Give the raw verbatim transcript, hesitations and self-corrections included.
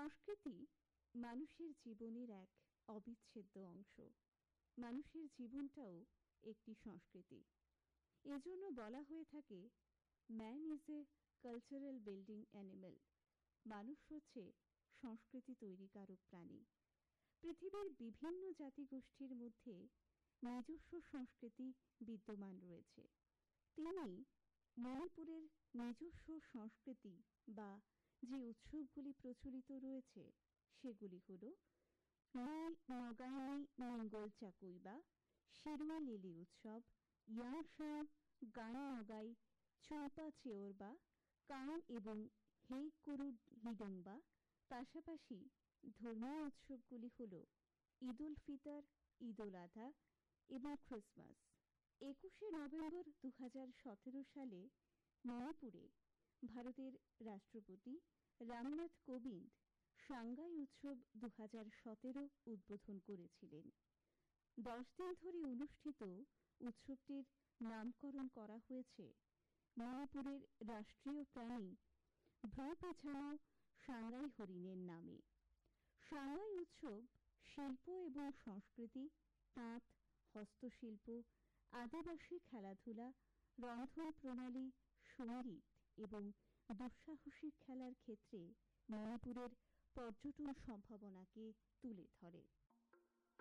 সংস্কৃতি মানুষের জীবনের এক অবিচ্ছেদ্য অংশ। মানুষের জীবনটাও একটি সংস্কৃতি। এজন্য বলা হয়ে থাকে man is a cultural building animal. মানুষ হচ্ছে সংস্কৃতি তৈরিকারক প্রাণী। পৃথিবীর বিভিন্ন জাতিগোষ্ঠীর মধ্যে নিজস্ব সংস্কৃতি বিদ্যমান রয়েছে। তিনি মণিপুরের নিজস্ব সংস্কৃতি বা যে উৎসবগুলি প্রচলিত রয়েছে সেগুলি হল নুই নগাইনি মঙ্গল চাকুই বা শিরুয়া লিলি উৎসব, ইয়াংশাং গান নগাই চৌপা চেওর বা কাং এবং হেই করু হিডংবা। পাশাপাশি ধর্মীয় উৎসবগুলি হল ঈদ উল ফিতর, ঈদ উল আধা এবং ক্রিসমাস। একুশে নভেম্বর দু হাজার সতেরো সালে মণিপুরে ভারতের রাষ্ট্রপতি রামনাথ কোবিন্দ সাংগাই উৎসব দু হাজার সতেরো উদ্বোধন করেছিলেন। দশ দিন ধরে অনুষ্ঠিত উৎসবটির নামকরণ করা হয়েছে মণিপুরের রাষ্ট্রীয় প্রাণী ভ্রু পেছানো সাংগাই হরিণের নামে। সাংগাই উৎসব শিল্প এবং সংস্কৃতি, তাঁত, হস্তশিল্প, আদিবাসী খেলাধুলা, রন্ধন প্রণালী, সঙ্গীত এবং দুঃসাহসিক খেলার ক্ষেত্রে মণিপুরের পর্যটন সম্ভাবনাকে তুলে ধরে।